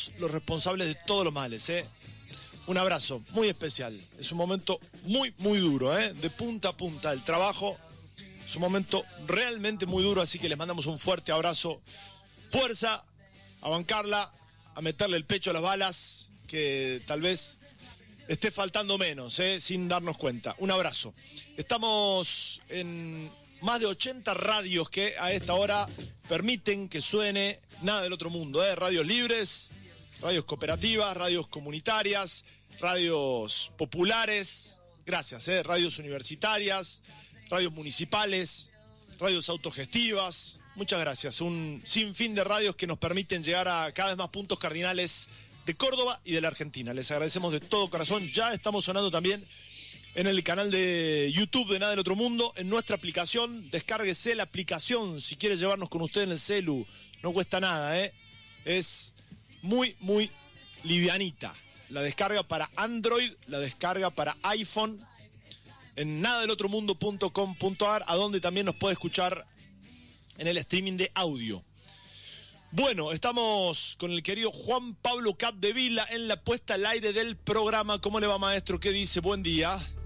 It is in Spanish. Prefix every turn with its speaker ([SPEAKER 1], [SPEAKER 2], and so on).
[SPEAKER 1] somos los responsables de todos los males, ¿eh? Un abrazo muy especial. Es un momento muy, muy duro, ¿eh? De punta a punta el trabajo. Es un momento realmente muy duro, así que les mandamos un fuerte abrazo. Fuerza, a bancarla, a meterle el pecho a las balas, que tal vez esté faltando menos, sin darnos cuenta. Un abrazo. Estamos en más de 80 radios que a esta hora permiten que suene Nada del Otro Mundo, radios libres, radios cooperativas, radios comunitarias, radios populares, gracias, radios universitarias, radios municipales, radios autogestivas, muchas gracias. Un sinfín de radios que nos permiten llegar a cada vez más puntos cardinales de Córdoba y de la Argentina. Les agradecemos de todo corazón. Ya estamos sonando también en el canal de YouTube de Nada del Otro Mundo, en nuestra aplicación. Descárguese la aplicación si quiere llevarnos con usted en el celu. No cuesta nada, Es muy, muy livianita. La descarga para Android, la descarga para iPhone, en nadadelotromundo.com.ar, a donde también nos puede escuchar en el streaming de audio. Bueno, estamos con el querido Juan Pablo Capdevila en la puesta al aire del programa. ¿Cómo le va, maestro? ¿Qué dice? Buen día.